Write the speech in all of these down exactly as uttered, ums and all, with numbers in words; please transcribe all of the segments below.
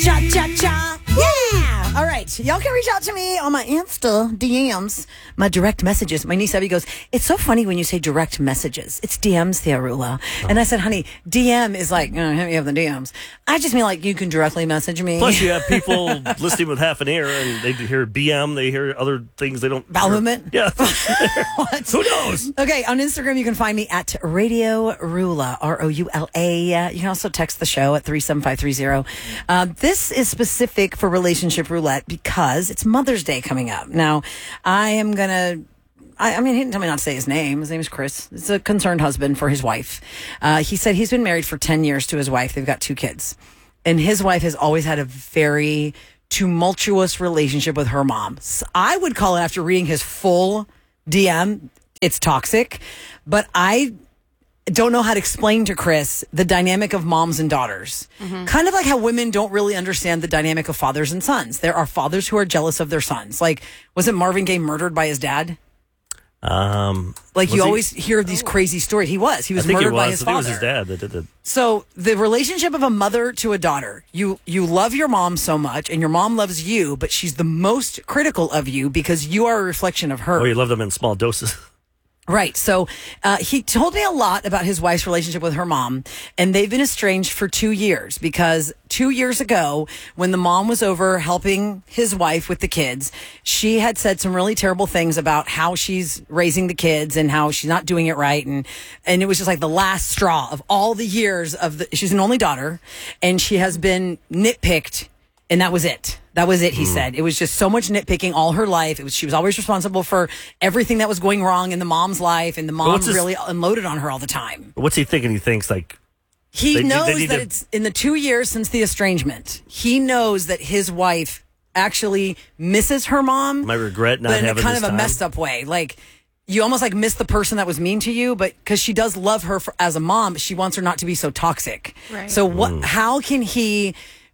Cha cha cha. Yeah. All right. Y'all can reach out to me on my Insta D Ms, my direct messages. My niece Abby goes, it's so funny when you say direct messages. It's D Ms, Theorula. Oh. And I said, honey, D M is like, you know, hit me up the D Ms. I just mean like you can directly message me. Plus, you have people listening with half an ear, and they hear B M, they hear other things they don't. Bowel movement? Yeah. Who knows? Okay, on Instagram, you can find me at Radio Rula, R O U L A. You can also text the show at three seven five three zero. Uh, this is specific for Relationship Roulette because it's Mother's Day coming up. Now, I am going to... I, I mean, he didn't tell me not to say his name. His name is Chris. It's a concerned husband for his wife. Uh, he said he's been married for ten years to his wife. They've got two kids. And his wife has always had a very tumultuous relationship with her mom. So I would call it, after reading his full D M, it's toxic. But I don't know how to explain to Chris the dynamic of moms and daughters. Mm-hmm. Kind of like how women don't really understand the dynamic of fathers and sons. There are fathers who are jealous of their sons. Like, wasn't Marvin Gaye murdered by his dad? Um, like you he? always hear these crazy stories. He was. He was I think murdered it was. by his I think father. It was his dad that did it. So the relationship of a mother to a daughter, you you love your mom so much, and your mom loves you, but she's the most critical of you because you are a reflection of her. Oh, you love them in small doses. Right. So uh, he told me a lot about his wife's relationship with her mom, and they've been estranged for two years because two years ago, when the mom was over helping his wife with the kids, she had said some really terrible things about how she's raising the kids and how she's not doing it right. And, and it was just like the last straw of all the years of the, she's an only daughter, and she has been nitpicked, and that was it. That was it, he mm. said. It was just so much nitpicking all her life. It was she was always responsible for everything that was going wrong in the mom's life, and the mom really his, unloaded on her all the time. What's he thinking? He thinks like... He they, knows they that to... it's in the two years since the estrangement. He knows that his wife actually misses her mom. My regret not but in having a kind this of a time. messed up way. Like, you almost like miss the person that was mean to you, but because she does love her for, as a mom, but she wants her not to be so toxic. Right. So what? Mm. How can he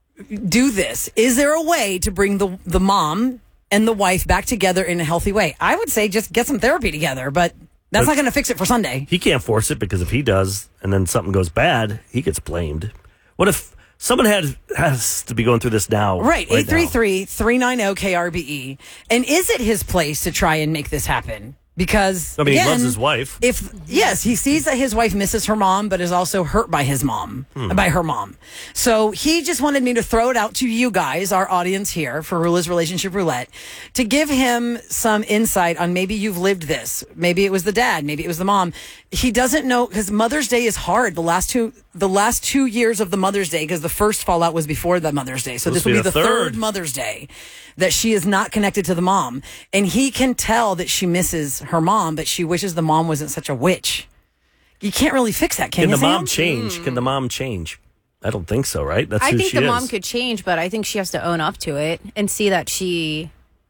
do this? Is there a way to bring the the mom and the wife back together in a healthy way? I would say just get some therapy together, but that's but not going to fix it for Sunday. He can't force it, because if he does and then something goes bad, he gets blamed. What if someone had has to be going through this now? Right, right eight three three, three nine zero, K R B E. And is it his place to try and make this happen? Because I mean, again, he loves his wife. If yes, he sees that his wife misses her mom, but is also hurt by his mom, hmm. by her mom. So he just wanted me to throw it out to you guys, our audience here for Rula's Relationship Roulette, to give him some insight on maybe you've lived this. Maybe it was the dad, maybe it was the mom. He doesn't know, because Mother's Day is hard. The last two, the last two years of the Mother's Day, because the first fallout was before the Mother's Day. So this will be the third. third Mother's Day that she is not connected to the mom. And he can tell that she misses her mom, but she wishes the mom wasn't such a witch. You can't really fix that, can, can you, the Sam? mom change? Mm. Can the mom change? I don't think so, right? That's I who think she the is. mom could change, but I think she has to own up to it and see that she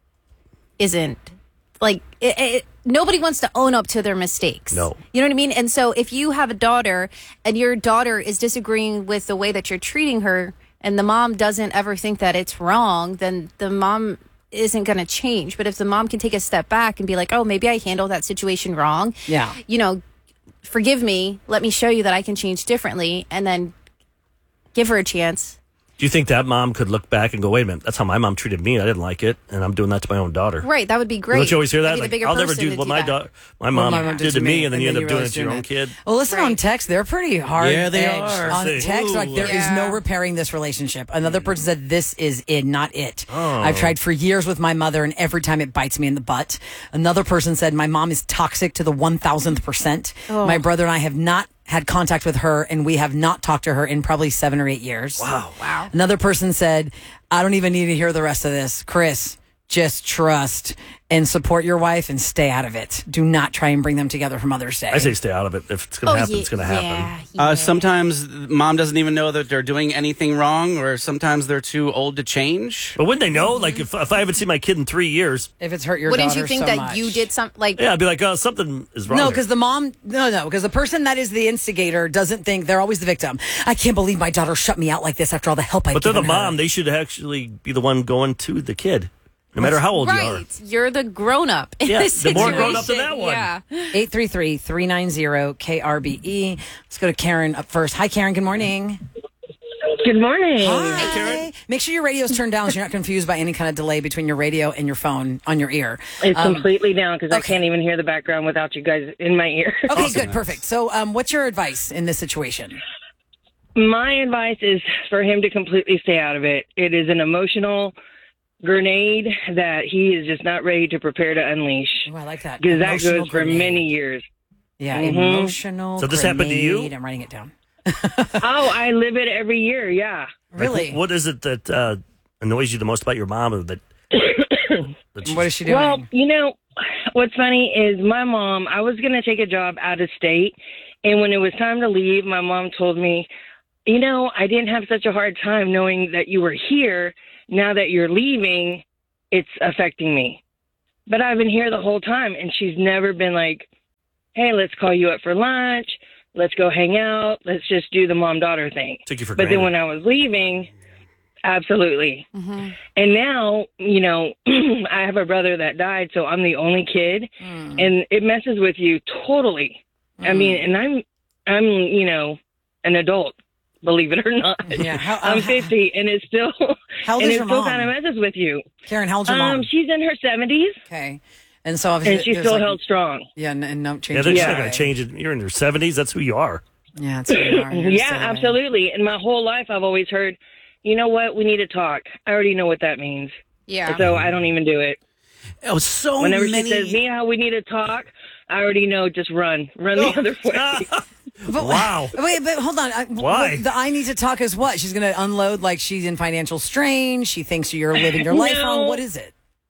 isn't, like, it, it, nobody wants to own up to their mistakes. No. You know what I mean? And so if you have a daughter and your daughter is disagreeing with the way that you're treating her, and the mom doesn't ever think that it's wrong, then the mom isn't going to change. But if the mom can take a step back and be like, oh, maybe I handled that situation wrong. Yeah. You know, forgive me. Let me show you that I can change differently, and then give her a chance. Do you think that mom could look back and go, wait a minute, that's how my mom treated me. I didn't like it, and I'm doing that to my own daughter. Right, that would be great. Don't you always hear that? Like, Like, I'll never do what my daughter, my mom, my mom did to me, and then you end up doing it to your own it. kid. Well, listen, Right. on text, they're pretty hard. Yeah, they edged. are. On Say, text, like, there is Yeah. no repairing this relationship. Another person said, this is it, not it. Oh. I've tried for years with my mother, and every time it bites me in the butt. Another person said, my mom is toxic to the one thousandth percent. Oh. My brother and I have not had contact with her, and we have not talked to her in probably seven or eight years. Wow. Wow. Another person said, I don't even need to hear the rest of this. Chris, just trust and support your wife and stay out of it. Do not try and bring them together for Mother's Day. I say stay out of it. If it's going to Oh, happen, yeah, it's going to happen. yeah, Uh, yeah. sometimes mom doesn't even know that they're doing anything wrong, or sometimes they're too old to change. But wouldn't they know? Like, if, if I haven't seen my kid in three years, If it's hurt your Wouldn't daughter you think so that much. you did something like? yeah, I'd be like, oh, something is wrong. No, here. because the mom, no, no, because the person that is the instigator doesn't think, they're always the victim. I can't believe my daughter shut me out like this after all the help I've But they're the given her. mom. They should actually be the one going to the kid, no matter how old you are. Right, you're the grown up in Yeah, this the more situation. grown up than that one. Yeah. eight three three, three nine zero, K R B E. Let's go to Karen up first. Hi, Karen. Good morning. Good morning. Hi. Karen. Make sure your radio's turned down so you're not confused by any kind of delay between your radio and your phone on your ear. It's Um, completely down because I okay. can't even hear the background without you guys in my ear. Okay, good, perfect. So, um, what's your advice in this situation? My advice is for him to completely stay out of it. It is an emotional grenade that he is just not ready to prepare to unleash. Oh, I like that. Because that Emotional goes for grenade. many years. Yeah, Mhm. emotional. So this happened to you? grenade. I'm writing it down. Oh, I live it every year, yeah. Like, Really? what is it that uh, annoys you the most about your mom? Or that, that she's- What is she doing? Well, you know, what's funny is my mom, I was going to take a job out of state. And when it was time to leave, my mom told me, you know, I didn't have such a hard time knowing that you were here. Now that you're leaving, it's affecting me. But I've been here the whole time. And she's never been like, hey, let's call you up for lunch. Let's go hang out. Let's just do the mom-daughter thing. took you for But granted. then when I was leaving, absolutely. Mm-hmm. And now, you know, I have a brother that died, so I'm the only kid, Mm. and it messes with you totally. I mean, and I'm, I'm, you know, an adult, believe it or not. Yeah, how- I'm uh, fifty, and it's still, How old and is it your still mom? kind of messes with you. Karen, how old's your Um, mom? she's in her seventies, Okay. And so obviously and she's there's still like- held strong. Yeah, and, and no yeah, change. they're just Yeah. not going to change it. You're in your seventies. That's who you are. Yeah, it's who you are. You're Yeah, so right. absolutely. And my whole life, I've always heard, you know what, we need to talk. I already know what that means. Yeah. So I don't even do it. Oh, so Whenever many. she says, Mia, we need to talk, I already know, just run. Run Oh. the other way. But, Wow. Wait, but hold on. I, Why? The I need to talk is what? She's going to unload like she's in financial strain. She thinks you're living your life No. wrong. What is it?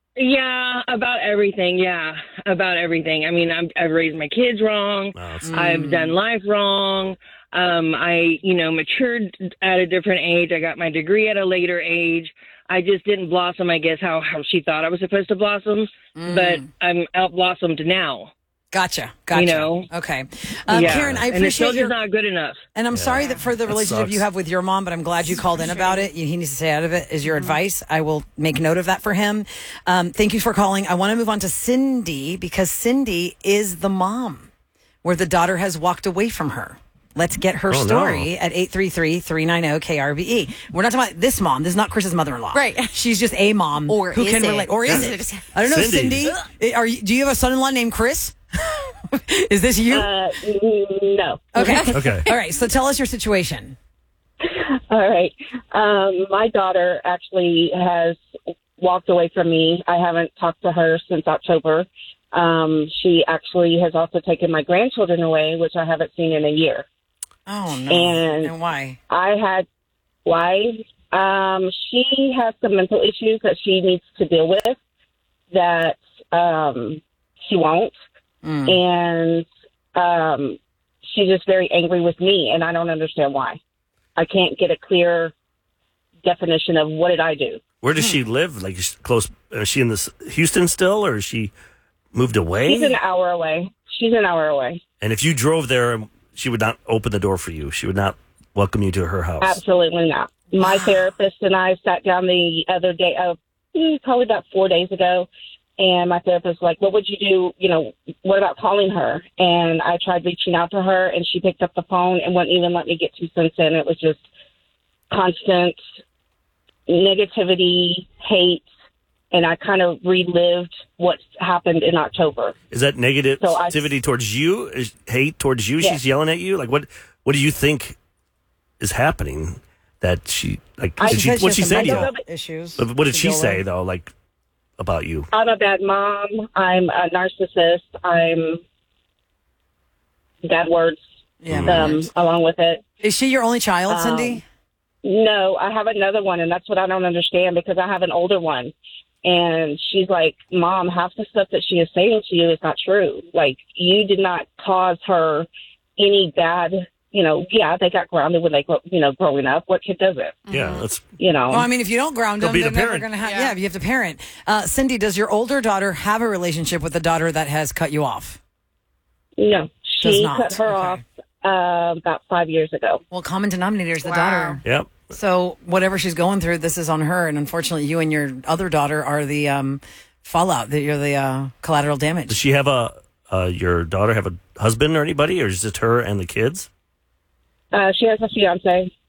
Yeah, about everything. Yeah, about everything. I mean, I'm, I've raised my kids wrong. No, it's- I've done life wrong. Um, I, you know, matured at a different age. I got my degree at a later age. I just didn't blossom, I guess, how, how she thought I was supposed to blossom. But I'm out blossomed now. Gotcha. Gotcha. You know? Okay. Um, yeah. Karen, I and it's still appreciate just your. not good enough. And I'm sorry that for the That relationship sucks. you have with your mom, but I'm glad you called in about it. He needs to stay out of it. Is your advice? I will make note of that for him. Um, thank you for calling. I want to move on to Cindy because Cindy is the mom where the daughter has walked away from her. Let's get her Oh, no. story at eight three three, three nine zero, K R B E. We're not talking about this mom. This is not Chris's mother-in-law. Right. She's just a mom Or who is can it? relate. Or is Is it? it? I don't know, Cindy. Cindy. Are you, do you have a son-in-law named Chris? Is this you? Uh, no. Okay. Okay. All right. So tell us your situation. All right. Um, my daughter actually has walked away from me. I haven't talked to her since October. Um, she actually has also taken my grandchildren away, which I haven't seen in a year. Oh no. And- and why? I had, why? Um, she has some mental issues that she needs to deal with that um, she won't. Mm. And um, she's just very angry with me, and I don't understand why. I can't get a clear definition of what did I do. Where does she live? Like is she close? Is she in this Houston still, or is she moved away? She's an hour away. She's an hour away. And if you drove there, she would not open the door for you. She would not welcome you to her house. Absolutely not. My therapist and I sat down the other day, uh, mm, probably about four days ago, and my therapist was like, what would you do? You know, what about calling her? And I tried reaching out to her, and she picked up the phone and wouldn't even let me get two cents in. It was just constant negativity, hate, and I kind of relived what happened in October. Is that So I- negativity towards you? Is hate towards you? Yes. She's yelling at you. Like what? What do you think is happening? That she like? I- Did she, said what she she has some say to you? mental issues. But What did to she deal say with. though? Like about you? I'm a bad mom. I'm a narcissist. I'm bad words Yeah. um, along with it. Is she your only child, Um, Cindy? No, I have another one, and that's what I don't understand because I have an older one. And she's like, Mom, half the stuff that she is saying to you is not true. Like, you did not cause her any bad, you know, yeah, they got grounded when they, grow- you know, growing up. What kid does it? Yeah, that's You know? Well, I mean, if you don't ground Go them, be they're the never parent. going to have. Yeah. Yeah, you have to parent. Uh, Cindy, does your older daughter have a relationship with the daughter that has cut you off? no. Does She not. cut her Okay. off uh, about five years ago. Well, common denominator is the Wow. daughter. yep. So whatever she's going through, this is on her, and unfortunately, you and your other daughter are the um, fallout. That you're the uh, collateral Does damage. she have a? Uh, your daughter have a husband or anybody, or is it her and the kids? Uh, she has a fiance.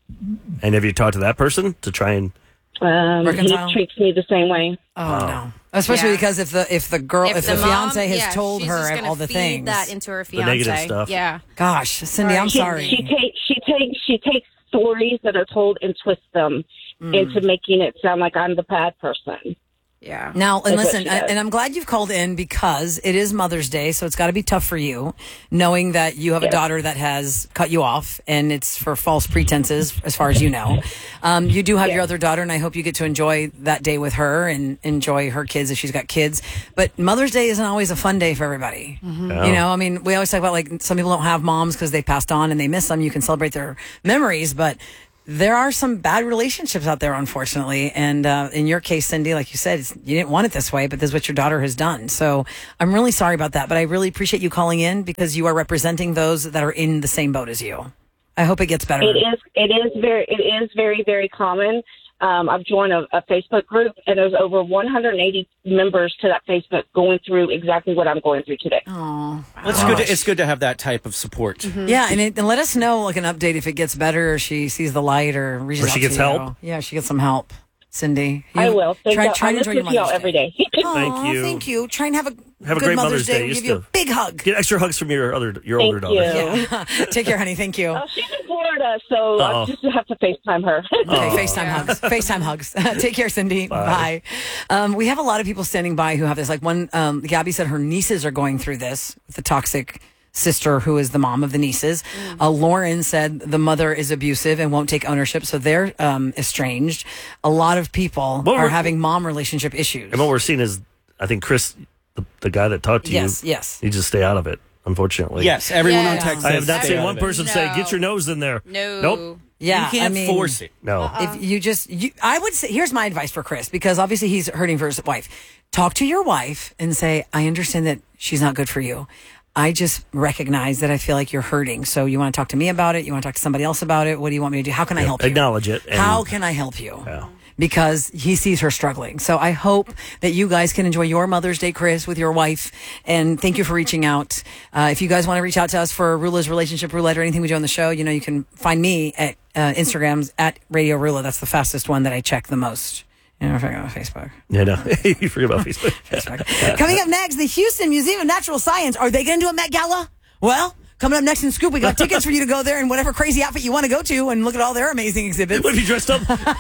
And have you talked to that person to try and? Um, he Reconcile? treats me the same way. Oh, no. Especially Yeah. because if the if the girl if, the, mom- fiance has yeah, told she's her just gonna all the feed things, that into her The fiance. negative stuff. Yeah. gosh, Cindy, I'm She, sorry. She takes she takes she takes stories that are told and twists them into making it sound like I'm the bad person. Yeah. Now, and That's what listen, she does. and I'm glad you've called in because it is Mother's Day, so it's got to be tough for you, knowing that you have a Yes. daughter that has cut you off, and it's for false pretenses, as far as you know. Um, you do have your Yes. other daughter, and I hope you get to enjoy that day with her and enjoy her kids if she's got kids. But Mother's Day isn't always a fun day for everybody. No. You know, I mean, we always talk about like some people don't have moms because they passed on and they miss them. You can celebrate their memories, but there are some bad relationships out there, unfortunately. And uh, in your case, Cindy, like you said, it's, you didn't want it this way, but this is what your daughter has done. So I'm really sorry about that. But I really appreciate you calling in because you are representing those that are in the same boat as you. I hope it gets better. It is it is very it is very very common. Um, I've joined a, a Facebook group, and there's over one hundred eighty members to that Facebook going through exactly what I'm going through today. Oh, Well, it's good. To, it's good to have that type of support. yeah, and, it, and let us know like an update if it gets better, or she sees the light, or reaches Or she out gets to you. help. Yeah, she gets some help. Cindy, I you- will. Thank Try, you. try I and enjoy listen your to y'all Mother's every Day. day. Thank Aw, you. Thank you. Try and have a Have a good great Mother's, Mother's Day. Day. We'll Used give you a to- big hug. Get extra hugs from your other your Thank older daughter. you. Yeah. Take care, honey. Thank you. Oh, she's in Florida, so Uh-oh. I just have to FaceTime her. Okay, FaceTime hugs. FaceTime hugs. Take care, Cindy. Bye. Um, we have a lot of people standing by who have this. Like one, um, Gabby said her nieces are going through this with the toxic sister who is the mom of the nieces. Uh, Lauren said the mother is abusive and won't take ownership, so they're um, estranged. A lot of people What are were- having mom relationship issues. And what we're seeing is, I think Chris, the, the guy that talked to Yes, you, yes. needs to stay out of it. Unfortunately, Yes, everyone Yeah. on text. I have says not stay seen out one of it. person say, No. "Get your nose in there." No. Nope. Yeah, You can't I mean, force it. No. If you just, you, I would say, here's my advice for Chris, because obviously he's hurting for his wife. Talk to your wife and say, I understand that she's not good for you. I just recognize that I feel like you're hurting. So you want to talk to me about it? You want to talk to somebody else about it? What do you want me to do? How can I help you? Acknowledge it. and- How can I help you? Yeah. Because he sees her struggling. So I hope that you guys can enjoy your Mother's Day, Chris, with your wife. And thank you for reaching out. Uh, if you guys want to reach out to us for Rula's Relationship Roulette or anything we do on the show, you know, you can find me at uh, Instagram's at Radio Rula. That's the fastest one that I check the most. You know, if I go on Facebook. Yeah, no. You forget about Facebook. Facebook. Coming up next, the Houston Museum of Natural Science. Are they going to do a Met Gala? Well, coming up next in Scoop, we got tickets for you to go there in whatever crazy outfit you want to go to and look at all their amazing exhibits. What if you dressed up?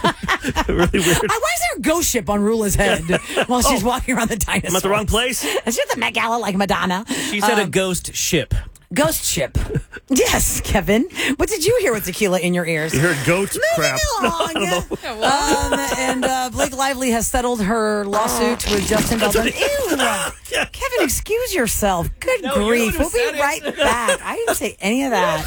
Really weird. Uh, why is there a ghost ship on Rula's head while she's Oh. walking around the dinosaur? I'm at the wrong place. Is it the Met Gala like Madonna? She said a ghost ship. Ghost ship. Yes, Kevin. What did you hear with tequila in your ears? You heard goat crap. Moving along. Um, and uh, Blake Lively has settled her lawsuit with Justin That's Bieber. what Ew. Yeah. Kevin, excuse yourself. Good No, you're grief. the We'll one who be said right it. back. I didn't say any of that.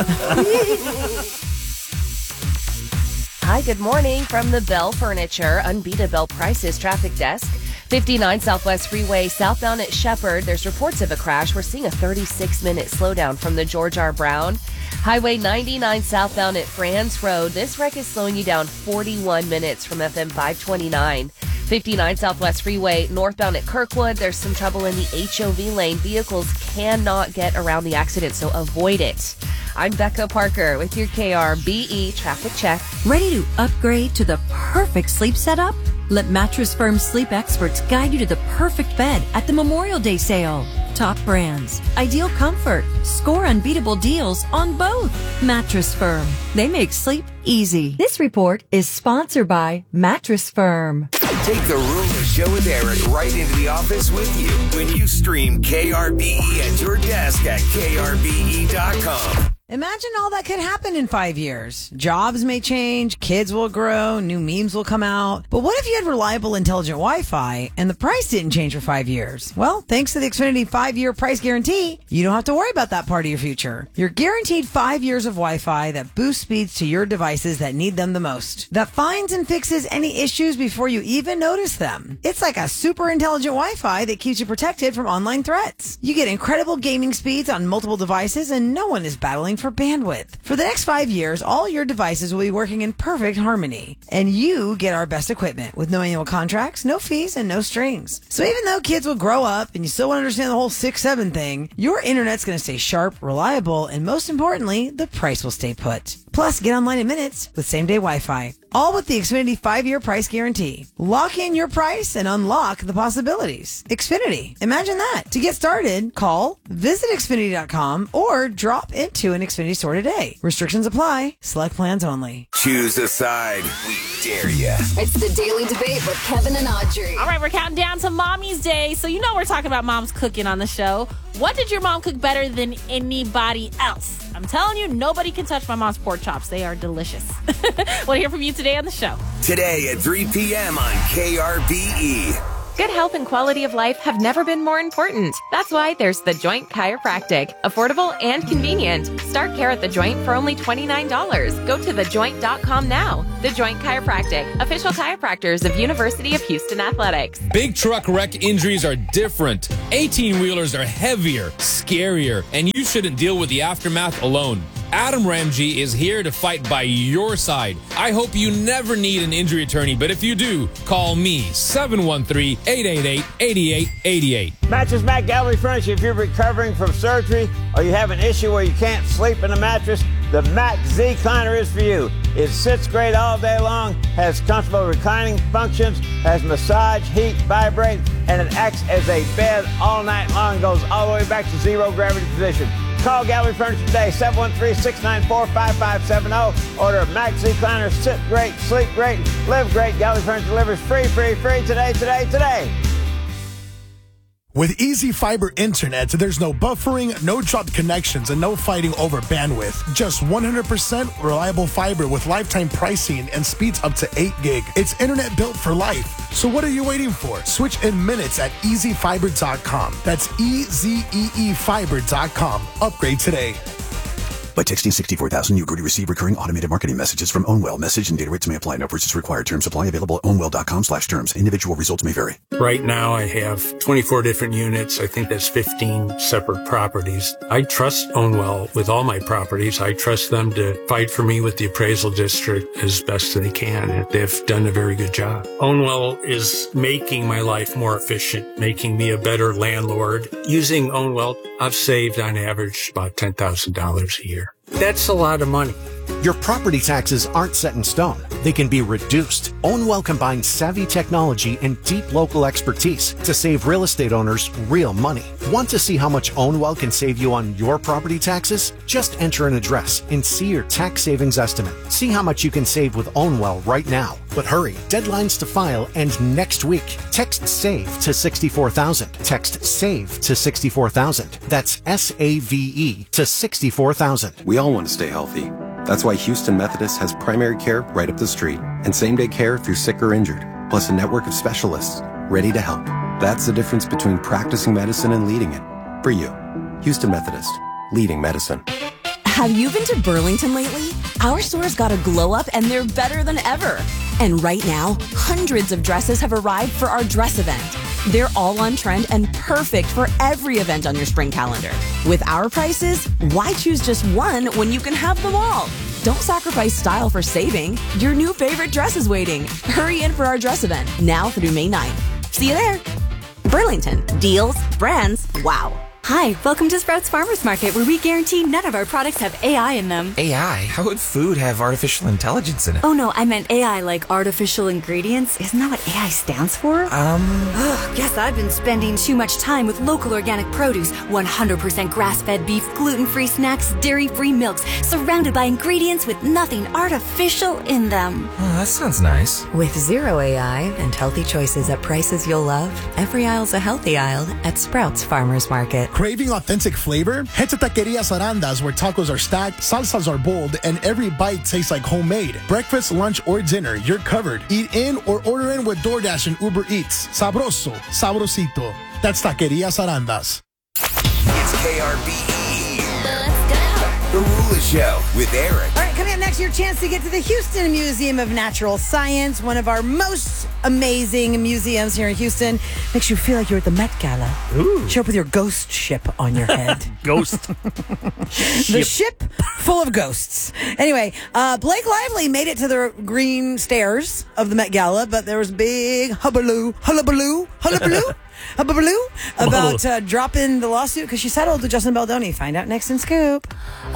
Hi, good morning from the Bell Furniture Unbeatable Prices Traffic Desk. fifty-nine Southwest Freeway southbound at Shepherd. There's reports of a crash. We're seeing a thirty-six minute slowdown from the George R. Brown. Highway ninety-nine southbound at France Road. This wreck is slowing you down forty-one minutes from F M five twenty-nine. fifty-nine Southwest Freeway northbound at Kirkwood. There's some trouble in the H O V lane. Vehicles cannot get around the accident, so avoid it. I'm Becca Parker with your K R B E traffic check. Ready to upgrade to the perfect sleep setup? Let Mattress Firm sleep experts guide you to the perfect bed at the Memorial Day sale. Top brands, ideal comfort, score unbeatable deals on both. Mattress Firm. They make sleep easy. This report is sponsored by Mattress Firm. Take the Rula Show with Eric right into the office with you when you stream K R B E at your desk at K R B E dot com. Imagine all that could happen in five years. Jobs may change, kids will grow, new memes will come out. But what if you had reliable, intelligent Wi-Fi and the price didn't change for five years? Well, thanks to the Xfinity five-year price guarantee, you don't have to worry about that part of your future. You're guaranteed five years of Wi-Fi that boosts speeds to your devices that need them the most. That finds and fixes any issues before you even notice them. It's like a super intelligent Wi-Fi that keeps you protected from online threats. You get incredible gaming speeds on multiple devices and no one is battling for bandwidth. For the next five years, all your devices will be working in perfect harmony. And you get our best equipment with no annual contracts, no fees, and no strings. So even though kids will grow up and you still want to understand the whole six seven thing, your internet's going to stay sharp, reliable, and most importantly, the price will stay put. Plus, get online in minutes with same-day Wi-Fi. All with the Xfinity five-year price guarantee. Lock in your price and unlock the possibilities. Xfinity. Imagine that. To get started, call, visit Xfinity dot com, or drop into an Xfinity store today. Restrictions apply. Select plans only. Choose a side. We dare ya. It's the Daily Debate with Kevin and Audrey. All right, we're counting down to Mommy's Day, so you know we're talking about mom's cooking on the show. What did your mom cook better than anybody else? I'm telling you, nobody can touch my mom's pork chops. They are delicious. Want to hear from you today on the show. Today at three p.m. on K R B E. Good health and quality of life have never been more important. That's why there's The Joint Chiropractic. Affordable and convenient. Start care at The Joint for only twenty-nine dollars. Go to the joint dot com now. The Joint Chiropractic. Official chiropractors of University of Houston Athletics. Big truck wreck injuries are different. eighteen-wheelers are heavier, scarier, and you shouldn't deal with the aftermath alone. Adam Ramji is here to fight by your side. I hope you never need an injury attorney, but if you do, call me, seven one three, eight eight eight, eight eight eight eight. Mattress Mac Gallery Furniture. If you're recovering from surgery or you have an issue where you can't sleep in a mattress, the Mac Z-Cliner is for you. It sits great all day long, has comfortable reclining functions, has massage, heat, vibrate, and it acts as a bed all night long, goes all the way back to zero gravity position. Call Gallery Furniture today, seven one three, six nine four, five five seven zero. Order Mac Z-Cliner. Sit great, sleep great, live great. Gallery Furniture delivers free, free, free today, today, today. With Easy Fiber Internet, there's no buffering, no dropped connections, and no fighting over bandwidth. Just one hundred percent reliable fiber with lifetime pricing and speeds up to eight gig. It's internet built for life. So what are you waiting for? Switch in minutes at easy fiber dot com. That's E Z E E fiber dot com. Upgrade today. By texting sixty-four thousand, you agree to receive recurring automated marketing messages from Ownwell. Message and data rates may apply. No purchase required. Terms apply. Available at ownwell dot com slash terms. Individual results may vary. Right now, I have twenty-four different units. I think that's fifteen separate properties. I trust Ownwell with all my properties. I trust them to fight for me with the appraisal district as best they can. And they've done a very good job. Ownwell is making my life more efficient, making me a better landlord. Using Ownwell, I've saved on average about ten thousand dollars a year. That's a lot of money. Your property taxes aren't set in stone. They can be reduced. Ownwell combines savvy technology and deep local expertise to save real estate owners real money. Want to see how much Ownwell can save you on your property taxes? Just enter an address and see your tax savings estimate. See how much you can save with Ownwell right now. But hurry, deadlines to file end next week. Text SAVE to sixty-four thousand. Text SAVE to sixty-four thousand. That's S A V E to sixty-four thousand. We all want to stay healthy. That's why Houston Methodist has primary care right up the street and same-day care if you're sick or injured, plus a network of specialists ready to help. That's the difference between practicing medicine and leading it. For you, Houston Methodist, leading medicine. Have you been to Burlington lately? Our store's got a glow up and they're better than ever. And right now, hundreds of dresses have arrived for our dress event. They're all on trend and perfect for every event on your spring calendar. With our prices, why choose just one when you can have them all? Don't sacrifice style for saving. Your new favorite dress is waiting. Hurry in for our dress event, now through May ninth. See you there. Burlington. Deals, brands, wow. Hi, welcome to Sprouts Farmers Market, where we guarantee none of our products have A I in them. A I? How would food have artificial intelligence in it? Oh no, I meant A I like artificial ingredients. Isn't that what A I stands for? Um... Ugh, guess I've been spending too much time with local organic produce, one hundred percent grass-fed beef, gluten-free snacks, dairy-free milks, surrounded by ingredients with nothing artificial in them. Oh, that sounds nice. With zero A I and healthy choices at prices you'll love, every aisle's a healthy aisle at Sprouts Farmers Market. Craving authentic flavor? Head to Taquerias Arandas, where tacos are stacked, salsas are bold, and every bite tastes like homemade. Breakfast, lunch, or dinner, you're covered. Eat in or order in with DoorDash and Uber Eats. Sabroso, sabrosito. That's Taquerias Arandas. It's K R B E. Let's go. The Rula Show with Eric. All right, coming up next. next, your chance to get to the Houston Museum of Natural Science, one of our most amazing museums here in Houston. Makes you feel like you're at the Met Gala. Ooh. Show up with your ghost ship on your head. Ghost. The ship full of ghosts. Anyway, uh, Blake Lively made it to the green stairs of the Met Gala, but there was a big hullabaloo, hullabaloo, hullabaloo, hullabaloo about uh, dropping the lawsuit because she settled with Justin Baldoni. Find out next in Scoop.